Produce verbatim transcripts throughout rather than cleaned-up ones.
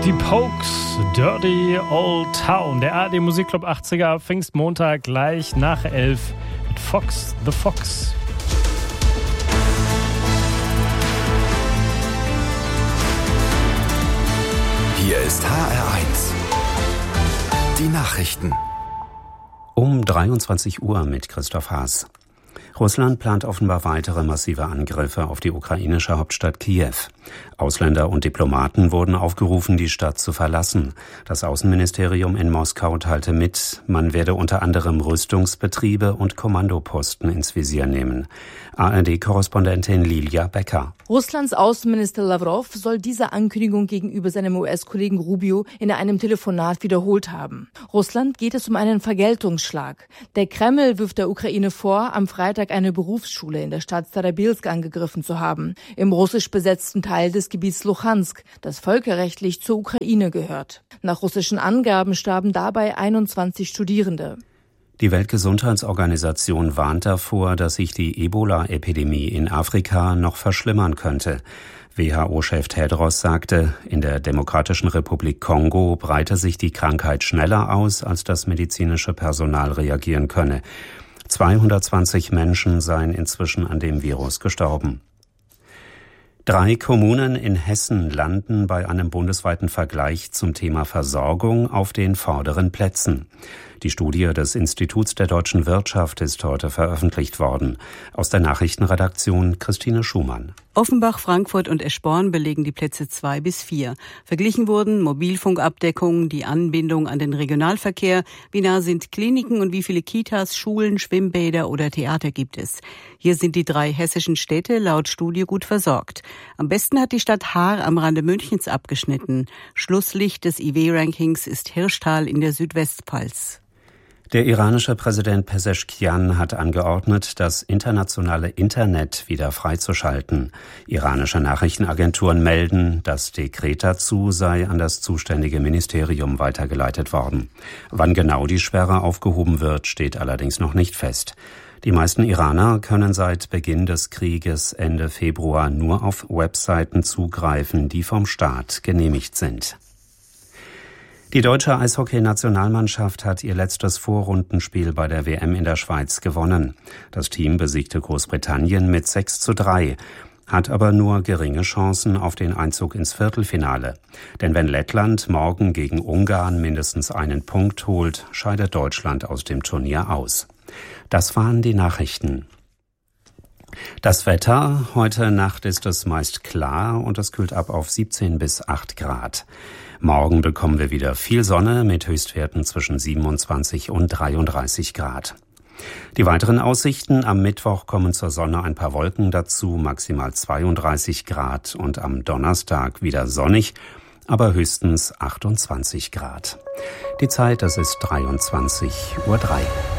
Die Pokes, Dirty Old Town. Der A R D Musikclub achtziger, Pfingstmontag gleich nach elf mit Fox the Fox. Hier ist H R eins. Die Nachrichten. Um dreiundzwanzig Uhr mit Christoph Haas. Russland plant offenbar weitere massive Angriffe auf die ukrainische Hauptstadt Kiew. Ausländer und Diplomaten wurden aufgerufen, die Stadt zu verlassen. Das Außenministerium in Moskau teilte mit, man werde unter anderem Rüstungsbetriebe und Kommandoposten ins Visier nehmen. A R D-Korrespondentin Lilia Becker. Russlands Außenminister Lavrov soll diese Ankündigung gegenüber seinem U S-Kollegen Rubio in einem Telefonat wiederholt haben. Russland geht es um einen Vergeltungsschlag. Der Kreml wirft der Ukraine vor, am Freitag eine Berufsschule in der Stadt Starobilsk angegriffen zu haben, im russisch besetzten Teil des Gebiets Luhansk, das völkerrechtlich zur Ukraine gehört. Nach russischen Angaben starben dabei einundzwanzig Studierende. Die Weltgesundheitsorganisation warnt davor, dass sich die Ebola-Epidemie in Afrika noch verschlimmern könnte. W H O-Chef Tedros sagte, in der Demokratischen Republik Kongo breite sich die Krankheit schneller aus, als das medizinische Personal reagieren könne. zweihundertzwanzig Menschen seien inzwischen an dem Virus gestorben. Drei Kommunen in Hessen landen bei einem bundesweiten Vergleich zum Thema Versorgung auf den vorderen Plätzen. Die Studie des Instituts der deutschen Wirtschaft ist heute veröffentlicht worden. Aus der Nachrichtenredaktion Christine Schumann. Offenbach, Frankfurt und Eschborn belegen die Plätze zwei bis vier. Verglichen wurden Mobilfunkabdeckung, die Anbindung an den Regionalverkehr, wie nah sind Kliniken und wie viele Kitas, Schulen, Schwimmbäder oder Theater gibt es. Hier sind die drei hessischen Städte laut Studie gut versorgt. Am besten hat die Stadt Haar am Rande Münchens abgeschnitten. Schlusslicht des I W-Rankings ist Hirschtal in der Südwestpfalz. Der iranische Präsident Pezeshkian hat angeordnet, das internationale Internet wieder freizuschalten. Iranische Nachrichtenagenturen melden, das Dekret dazu sei an das zuständige Ministerium weitergeleitet worden. Wann genau die Sperre aufgehoben wird, steht allerdings noch nicht fest. Die meisten Iraner können seit Beginn des Krieges Ende Februar nur auf Webseiten zugreifen, die vom Staat genehmigt sind. Die deutsche Eishockey-Nationalmannschaft hat ihr letztes Vorrundenspiel bei der W M in der Schweiz gewonnen. Das Team besiegte Großbritannien mit sechs zu drei, hat aber nur geringe Chancen auf den Einzug ins Viertelfinale. Denn wenn Lettland morgen gegen Ungarn mindestens einen Punkt holt, scheidet Deutschland aus dem Turnier aus. Das waren die Nachrichten. Das Wetter: Heute Nacht ist es meist klar und es kühlt ab auf siebzehn bis acht Grad. Morgen bekommen wir wieder viel Sonne mit Höchstwerten zwischen siebenundzwanzig und dreiunddreißig Grad. Die weiteren Aussichten: Am Mittwoch kommen zur Sonne ein paar Wolken dazu, maximal zweiunddreißig Grad, und am Donnerstag wieder sonnig, aber höchstens achtundzwanzig Grad. Die Zeit, das ist dreiundzwanzig Uhr drei.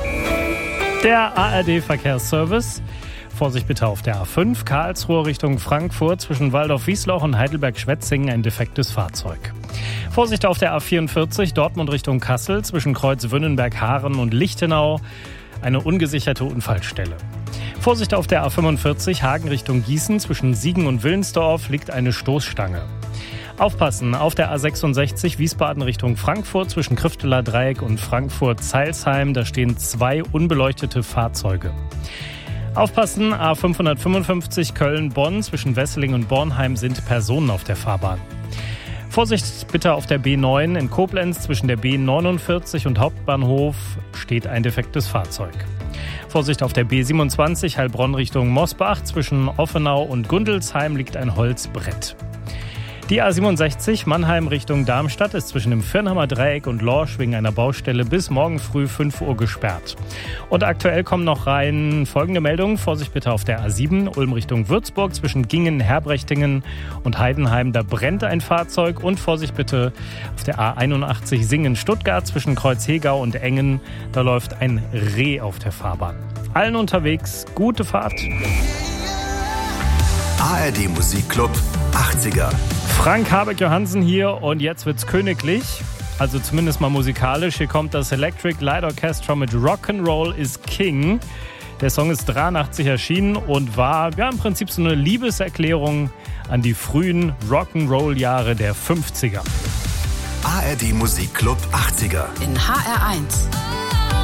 Der A R D-Verkehrsservice. Vorsicht bitte auf der A fünf, Karlsruhe Richtung Frankfurt, zwischen Waldorf-Wiesloch und Heidelberg-Schwetzingen ein defektes Fahrzeug. Vorsicht auf der A vierundvierzig, Dortmund Richtung Kassel, zwischen Kreuz-Wünnenberg-Haaren und Lichtenau, eine ungesicherte Unfallstelle. Vorsicht auf der A fünfundvierzig, Hagen Richtung Gießen, zwischen Siegen und Willensdorf liegt eine Stoßstange. Aufpassen auf der A sechsundsechzig, Wiesbaden Richtung Frankfurt, zwischen Krifteler Dreieck und Frankfurt-Zeilsheim, da stehen zwei unbeleuchtete Fahrzeuge. Aufpassen, A fünfhundertfünfundfünfzig Köln-Bonn, zwischen Wesseling und Bornheim sind Personen auf der Fahrbahn. Vorsicht bitte auf der B neun in Koblenz, zwischen der B neunundvierzig und Hauptbahnhof steht ein defektes Fahrzeug. Vorsicht auf der B siebenundzwanzig Heilbronn Richtung Mosbach, zwischen Offenau und Gundelsheim liegt ein Holzbrett. Die A siebenundsechzig Mannheim Richtung Darmstadt ist zwischen dem Firnhammer Dreieck und Lorsch wegen einer Baustelle bis morgen früh fünf Uhr gesperrt. Und aktuell kommen noch rein folgende Meldungen. Vorsicht bitte auf der A sieben Ulm Richtung Würzburg, zwischen Gingen, Herbrechtingen und Heidenheim, da brennt ein Fahrzeug. Und Vorsicht bitte auf der A einundachtzig Singen-Stuttgart, zwischen Kreuzhegau und Engen, da läuft ein Reh auf der Fahrbahn. Allen unterwegs gute Fahrt. A R D Musikclub achtziger. Frank Habeck-Johansen hier und jetzt wird's königlich, also zumindest mal musikalisch. Hier kommt das Electric Light Orchestra mit Rock'n'Roll is King. Der Song ist dreiundachtzig erschienen und war ja im Prinzip so eine Liebeserklärung an die frühen Rock'n'Roll-Jahre der fünfziger. A R D Musikclub achtziger. In H R eins.